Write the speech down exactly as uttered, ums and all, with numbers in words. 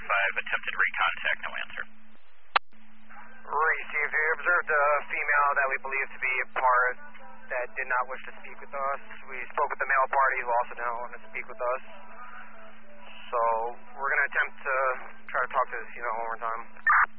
five, attempted recontact, no answer. Received. We observed a female that we believe to be a part that did not wish to speak with us. We spoke with the male party who also did not want to speak with us. So we're going to attempt to try to talk to this unit one more time.